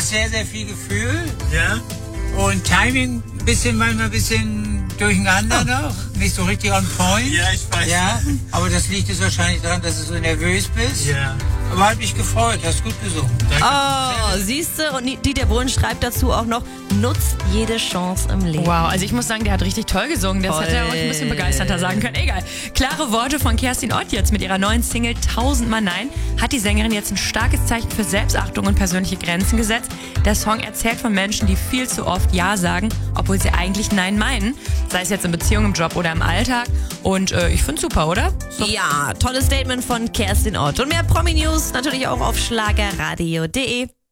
hast sehr, sehr viel Gefühl. Ja. Und Timing manchmal ein bisschen durcheinander noch. Nicht so richtig on point. Ja, ich weiß. Ja, aber das liegt jetzt wahrscheinlich daran, dass du so nervös bist. Ja. Aber hat mich gefreut, hast gut gesungen. Oh, siehste, und Dieter Bohlen schreibt dazu auch noch, nutzt jede Chance im Leben. Wow, also ich muss sagen, der hat richtig toll gesungen. Das hätte er auch ein bisschen begeisterter sagen können. Egal. Klare Worte von Kerstin Ott jetzt mit ihrer neuen Single 1000 Mal Nein. Hat die Sängerin jetzt ein starkes Zeichen für Selbstachtung und persönliche Grenzen gesetzt. Der Song erzählt von Menschen, die viel zu oft Ja sagen, obwohl sie eigentlich Nein meinen. Sei es jetzt in Beziehung, im Job oder im Alltag. Und ich find's super, oder? So. Ja, tolles Statement von Kerstin Ott. Und mehr Promi-News natürlich auch auf schlagerradio.de.